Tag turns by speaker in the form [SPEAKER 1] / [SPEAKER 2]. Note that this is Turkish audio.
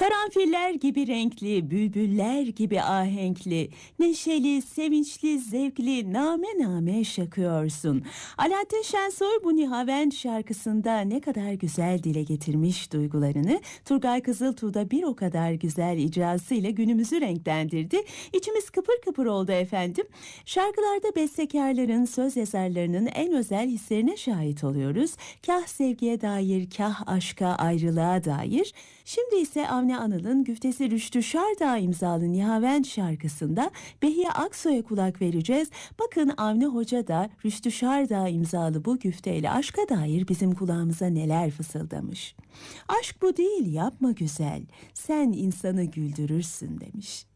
[SPEAKER 1] Karanfiller gibi renkli, bülbüller gibi ahenkli, neşeli, sevinçli, zevkli, name name şakıyorsun. Alaaddin Şensoy bu Nihavend şarkısında ne kadar güzel dile getirmiş duygularını, Turgay Kızıltuğ da bir o kadar güzel icrasıyla günümüzü renklendirdi. İçimiz kıpır kıpır oldu efendim. Şarkılarda bestekarların, söz yazarlarının en özel hislerine şahit oluyoruz. Kah sevgiye dair, kah aşka, ayrılığa dair. Şimdi ise Avni Anıl'ın güftesi Rüştü Şardağ imzalı Nihavend şarkısında Behiye Aksoy'a kulak vereceğiz. Bakın Avni Hoca da Rüştü Şardağ imzalı bu güfteyle aşka dair bizim kulağımıza neler fısıldamış. Aşk bu değil, yapma güzel, sen insanı güldürürsün demiş.